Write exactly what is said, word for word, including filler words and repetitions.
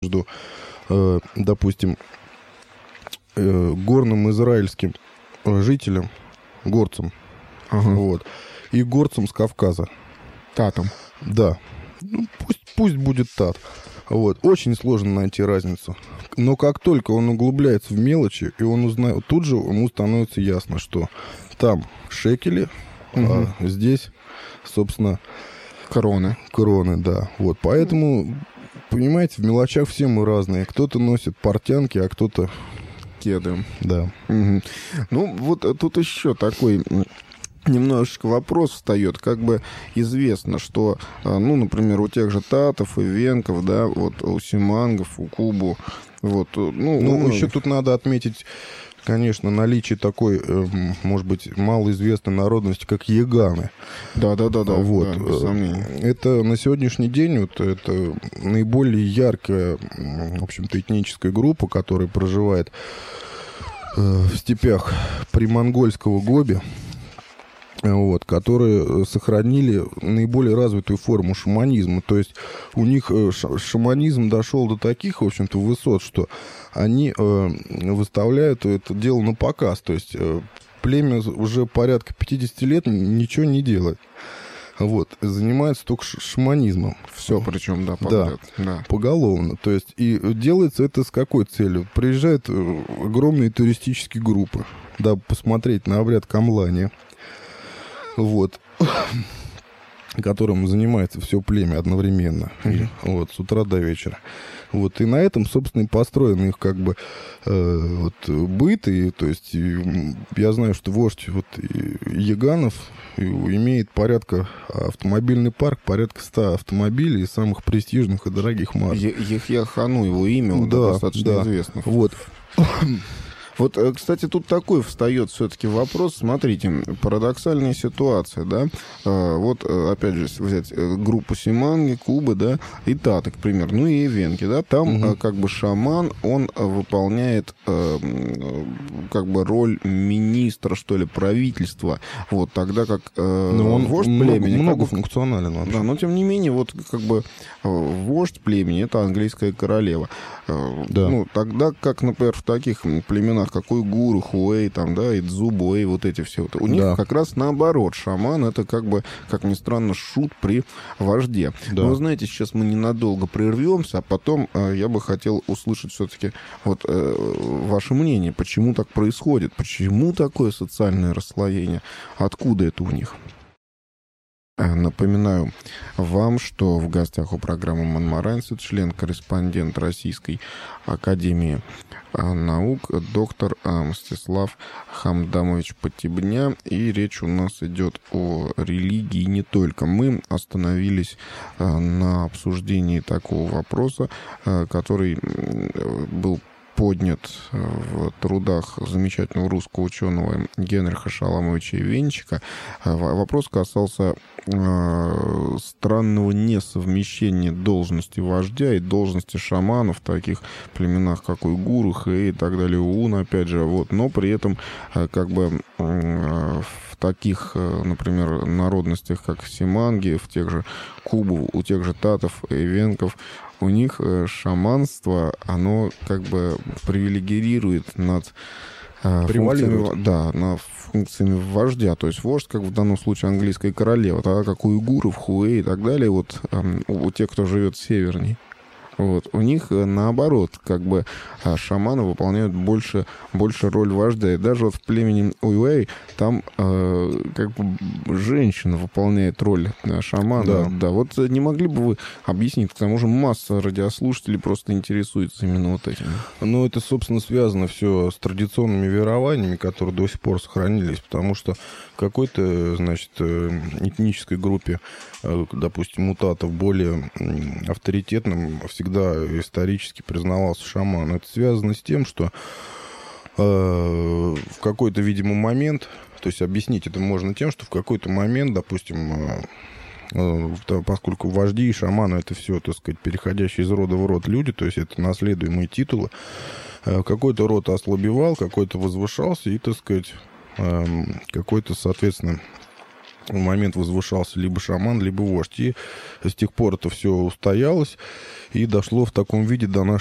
между, э, допустим, э, горным израильским жителем, горцем, Ага. вот, и горцем с Кавказа. Татом. Да. Ну, пусть, пусть будет тат. Вот. Очень сложно найти разницу. Но как только он углубляется в мелочи, и он узнает, тут же ему становится ясно, что там шекели, Угу. а здесь, собственно, Короны. кроны, да. Вот. Поэтому, понимаете, в мелочах все мы разные. Кто-то носит портянки, а кто-то... Кеды. Да. Мгм. Ну, вот э, тут еще такой м, немножечко вопрос встает. Как бы известно, что, э, ну, например, у тех же татов и венков, да, вот у симангов, у кубу, вот, э, ну, Ну, ну, еще тут надо отметить, конечно, наличие такой, эм, может быть, малоизвестной народности, как яганы. да-да-да-да, Вот. да, без сомнений. Это на сегодняшний день вот, это наиболее яркая, м, в общем-то, этническая группа, которая проживает э, в степях примонгольского Гоби, вот, которые сохранили наиболее развитую форму шаманизма. То есть у них э, ша- шаманизм дошел до таких, в общем-то, высот, что они э, выставляют это дело на показ. То есть э, племя уже порядка пятьдесят лет ничего не делает. Вот, занимается только ш- шаманизмом. Все причем, да, Да. подряд. Да. Поголовно. То есть, и делается это с какой целью? Приезжают э, огромные туристические группы, да, посмотреть на обряд камлания, вот, которым занимается все племя одновременно, и, вот, с утра до вечера. Вот, и на этом, собственно, и построен их, как бы, э, вот, быт, и, то есть, и, м, я знаю, что вождь, вот, и Яганов и имеет порядка, автомобильный парк, порядка ста автомобилей из самых престижных и дорогих марок. Е- Ехья Хану, его имя, вот, Да, достаточно да. известно. Вот. Вот, э, кстати, тут такой встает все-таки вопрос. Смотрите, парадоксальная ситуация, да. Э, Вот, э, опять же, если взять э, группу Симанги, Кубы, да, и Таты, к примеру, ну и Эвенки, да, там Мгм. э, как бы шаман, он э, выполняет э, м, как бы роль министра, что ли, правительства. Вот, тогда как э, Ну, он вождь много, племени... как бы- многофункционален вообще. Да, но тем не менее, вот как бы э, вождь племени — это английская королева. Э, Да. Ну, тогда как, например, в таких м, племенах, как уйгуры, хуэй, там, да, идзу, буэй, вот эти все, вот, у них Да. как раз наоборот. Шаман — это как бы, как ни странно, шут при вожде. Да. Но вы знаете, сейчас мы ненадолго прервемся, а потом э, я бы хотел услышать все-таки вот э, ваше мнение, почему так происходит, почему такое социальное расслоение, откуда это у них? Э, Напоминаю вам, что в гостях у программы «Монмаранец» член-корреспондент Российской академии э, наук, доктор э, Мстислав Хамдамович Потебня. И речь у нас идет о религии не только. Мы остановились э, на обсуждении такого вопроса, э, который м, был поднят в трудах замечательного русского ученого Генриха Шаламовича Венчика. Вопрос касался э, странного несовмещения должности вождя и должности шамана в таких племенах, как уйгуры, хэй и так далее, уун, опять же, вот, но при этом э, как бы э, в таких, э, например, народностях, как симанги, в тех же Кубу, у тех же татов и венков, у них э, шаманство, оно как бы привилегирует над э, Превалирует. функциями, да, над функциями вождя. То есть вождь, как в данном случае английская королева, тогда как у уйгуров, хуэй и так далее, вот эм, у, у тех, кто живет северней. Вот. У них э, наоборот, как бы а, шаманы выполняют больше, больше роль вождя. И даже вот в племени Уэй там э, как бы женщина выполняет роль э, шамана. Да. Да. Вот э, не могли бы вы объяснить? К тому же масса радиослушателей просто интересуется именно вот этим. Ну, это, собственно, связано все с традиционными верованиями, которые до сих пор сохранились, потому что в какой-то, значит, э, этнической группе, э, допустим, мутатов более м, авторитетным всегда исторически признавался шаман. Это связано с тем, что э, в какой-то, видимо, момент, то есть объяснить это можно тем, что в какой-то момент, допустим, э, э, поскольку вожди и шаманы — это все, так сказать, переходящие из рода в род люди, то есть это наследуемые титулы, э, какой-то род ослабевал, какой-то возвышался, и, так сказать, э, какой-то, соответственно, в момент возвышался либо шаман, либо вождь. И с тех пор это все устоялось и дошло в таком виде до наших